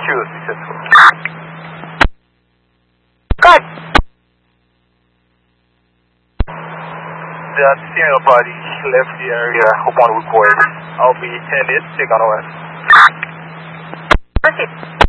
Q successful. Good. The steering body left the area upon request. I'll be 10 days, take on OS. Proceed.